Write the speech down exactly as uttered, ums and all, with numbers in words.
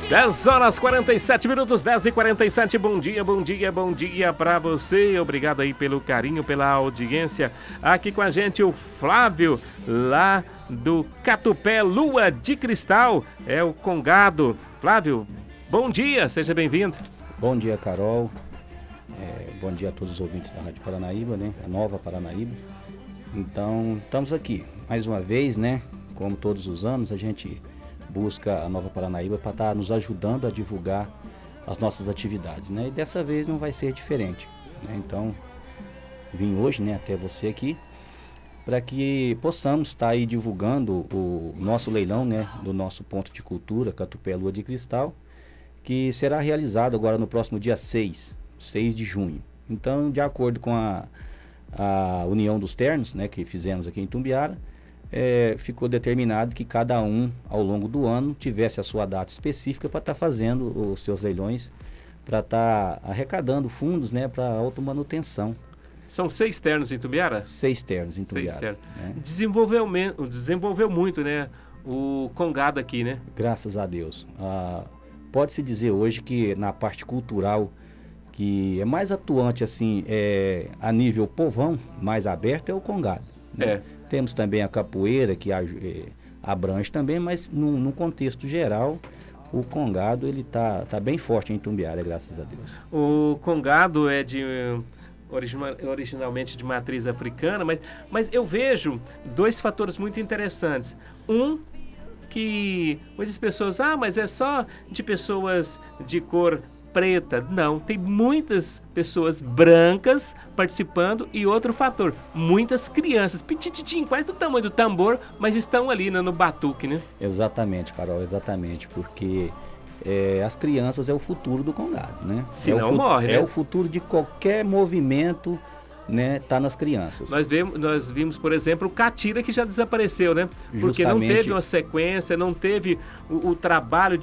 dez horas e quarenta e sete minutos, dez e quarenta e sete. Bom dia, bom dia, bom dia pra você. Obrigado aí pelo carinho, pela audiência. Aqui com a gente o Flávio, lá do Catupé, Lua de Cristal, é o Congado. Flávio, bom dia, seja bem-vindo. Bom dia, Carol. É, bom dia a todos os ouvintes da Rádio Paranaíba, né? A Nova Paranaíba. Então, estamos aqui mais uma vez, né? Como todos os anos, a gente busca a Nova Paranaíba para estar nos ajudando a divulgar as nossas atividades, né? E dessa vez não vai ser diferente, né? Então, vim hoje, né, até você aqui, para que possamos estar aí divulgando o nosso leilão, né, do nosso ponto de cultura, Catupé Lua de Cristal, que será realizado agora no próximo dia seis de junho. Então, de acordo com a, a União dos Ternos, né, que fizemos aqui em Itumbiara, É, ficou determinado que cada um, ao longo do ano, tivesse a sua data específica para estar tá fazendo os seus leilões, para estar tá arrecadando fundos, né, para automanutenção. São seis ternos em Itumbiara? Seis ternos em Itumbiara. Seis ternos. Né? Desenvolveu, desenvolveu muito, né, o Congado aqui, né? Graças a Deus. Ah, pode-se dizer hoje que na parte cultural, que é mais atuante assim, é, a nível povão, mais aberto, é o Congado. Né? É. Temos também a capoeira, que abrange também, mas no, no contexto geral, o Congado ele tá, tá bem forte em Itumbiara, graças a Deus. O Congado é de original, originalmente de matriz africana, mas, mas eu vejo dois fatores muito interessantes. Um, que muitas pessoas, ah, mas é só de pessoas de cor preta. Não, tem muitas pessoas brancas participando. E outro fator, muitas crianças, petititinho, quase do tamanho do tambor, mas estão ali, né, no batuque, né? Exatamente, Carol, exatamente, porque é, as crianças é o futuro do Congado, né? Se é não o morre, né? É o futuro de qualquer movimento, né, tá nas crianças. Nós vimos, nós vimos, por exemplo, o Catira, que já desapareceu, né? Porque Justamente, não teve uma sequência, não teve o, o trabalho